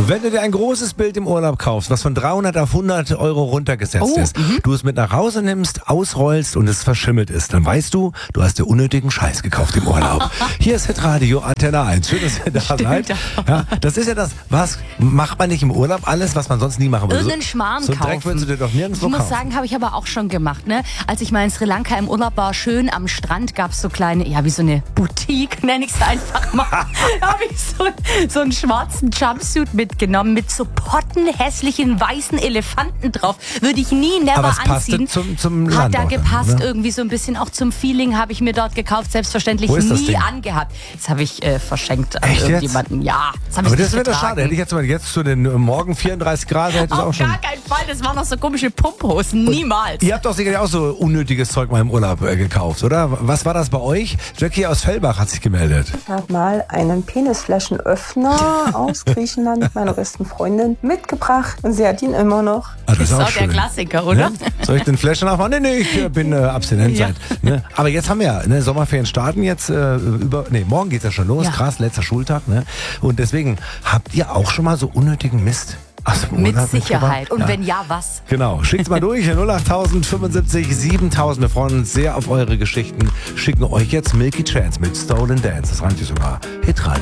Wenn du dir ein großes Bild im Urlaub kaufst, was von 300 auf 100 Euro runtergesetzt ist, du es mit nach Hause nimmst, ausrollst und es verschimmelt ist, dann weißt du, du hast dir unnötigen Scheiß gekauft im Urlaub. Hier ist Hitradio Antenne 1. Schön, dass ihr da seid. Ja, das ist ja das, was macht man nicht im Urlaub? Alles, was man sonst nie machen würde. Irgendeinen Schmarrn so kaufen. Dreck würdest du dir doch nirgendwo Ich muss kaufen. sagen, habe ich aber auch schon gemacht. Ne? Als ich mal in Sri Lanka im Urlaub war, schön am Strand, gab es so kleine, ja wie so eine Boutique, nenne ich es einfach mal. Da habe ich so einen schwarzen Jumpsuit mitgenommen mit so pottenhässlichen weißen Elefanten drauf. Würde ich nie, never Aber es passte anziehen. zum Hat Land da auch gepasst, dann, ne? irgendwie so ein bisschen auch zum Feeling, habe ich mir dort gekauft, selbstverständlich Wo ist das nie Ding? angehabt. Das habe ich verschenkt an Echt jetzt? irgendjemanden. Ja, das habe ich Aber nicht das wäre doch vertragen. schade. Hätte ich jetzt zu den Morgen 34 Grad, hätte ich auch Auf schon. gar keinen Fall, das waren noch so komische Pumphosen, niemals. Ihr habt doch sicherlich auch so unnötiges Zeug mal im Urlaub gekauft, oder? Was war das bei euch? Jackie aus Fellbach hat sich gemeldet. Ich habe mal einen Penisflaschenöffner aus Griechenland meiner besten Freundin mitgebracht und sie hat ihn immer noch. Ah, Das ist auch der schön. Klassiker, oder? Ne? Soll ich den Flasher nachmachen? Nee, ich bin abstinent Ja. sein. Ne? Aber jetzt haben wir ja, ne, Sommerferien starten jetzt morgen geht's ja schon los, Ja. krass, letzter Schultag. Ne? Und deswegen, habt ihr auch schon mal so unnötigen Mist aus dem Mit Urlaub Sicherheit. mitgebracht? Und Ja. wenn ja, was? Genau, schickt's mal durch, 08000 75 7000. Wir freuen uns sehr auf eure Geschichten. Schicken euch jetzt Milky Chance mit Stolen Dance. Das reimt sich sogar. Hitradio.